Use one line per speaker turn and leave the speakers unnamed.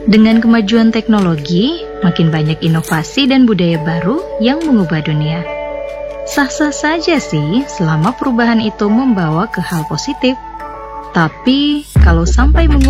Dengan kemajuan teknologi, makin banyak inovasi dan budaya baru yang mengubah dunia. Sah-sah saja sih selama perubahan itu membawa ke hal positif. Tapi kalau sampai mengubah